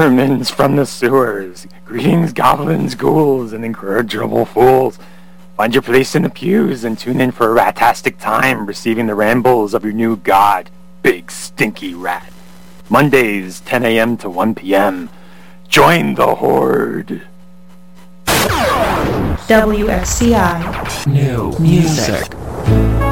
vermins from the sewers. Greetings, goblins, ghouls, and incorrigible fools. Find your place in the pews and tune in for a ratastic time receiving the rambles of your new god, Big Stinky Rat. Mondays, 10 a.m. to 1 p.m. Join the Horde. WSCI. New music.